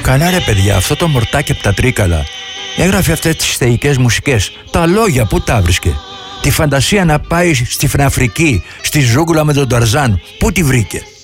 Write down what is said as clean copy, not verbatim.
Καλά ρε παιδιά, αυτό το μορτάκι από τα Τρίκαλα έγραφε αυτές τις θεϊκές μουσικές. Τα λόγια πού τα βρίσκε? Τη φαντασία να πάει στην Αφρική, στη ζούγκλα με τον Ταρζάν, πού τη βρήκε?